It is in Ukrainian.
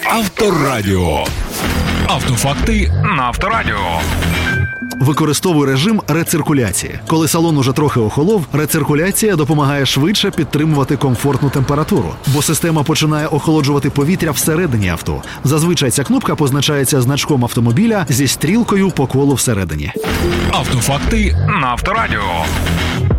Авторадіо. Автофакти на Авторадіо. Використовуй режим рециркуляції. Коли салон уже трохи охолов, рециркуляція допомагає швидше підтримувати комфортну температуру, бо система починає охолоджувати повітря всередині авто. Зазвичай ця кнопка позначається значком автомобіля зі стрілкою по колу всередині. Автофакти на Авторадіо.